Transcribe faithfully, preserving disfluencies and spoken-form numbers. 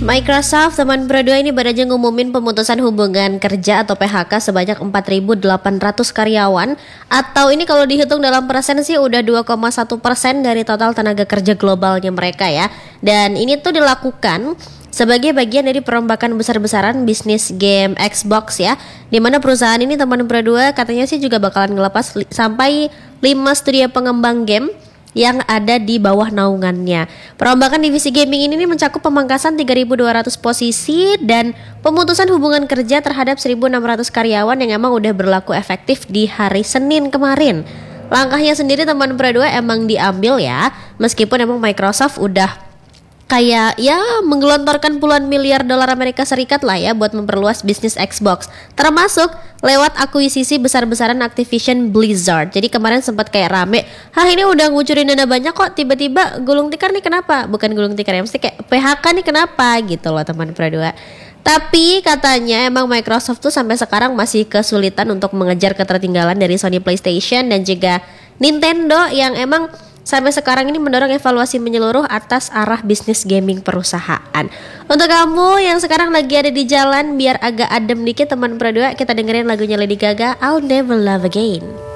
Microsoft teman berdua ini baru aja ngumumin pemutusan hubungan kerja atau P H K sebanyak empat ribu delapan ratus karyawan, atau ini kalau dihitung dalam persen sih udah dua koma satu persen dari total tenaga kerja globalnya mereka ya. Dan ini tuh dilakukan sebagai bagian dari perombakan besar-besaran bisnis game Xbox ya, dimana perusahaan ini teman berdua katanya sih juga bakalan ngelepas li- sampai lima studio pengembang game yang ada di bawah naungannya. Perombakan divisi gaming ini nih mencakup pemangkasan tiga ribu dua ratus posisi dan pemutusan hubungan kerja terhadap seribu enam ratus karyawan yang emang udah berlaku efektif di hari Senin kemarin. Langkahnya sendiri teman berdua emang diambil ya, meskipun emang Microsoft udah kayak ya menggelontorkan puluhan miliar dolar Amerika Serikat lah ya buat memperluas bisnis Xbox, termasuk lewat akuisisi besar-besaran Activision Blizzard. Jadi kemarin sempat kayak rame, hah ini udah ngucurin dana banyak kok tiba-tiba gulung tikar nih kenapa? Bukan gulung tikar ya, mesti kayak P H K nih kenapa gitu loh teman berdua. Tapi katanya emang Microsoft tuh sampai sekarang masih kesulitan untuk mengejar ketertinggalan dari Sony PlayStation dan juga Nintendo yang emang sampai sekarang ini mendorong evaluasi menyeluruh atas arah bisnis gaming perusahaan. Untuk kamu yang sekarang lagi ada di jalan, biar agak adem dikit teman berdua, kita dengerin lagunya Lady Gaga, I'll Never Love Again.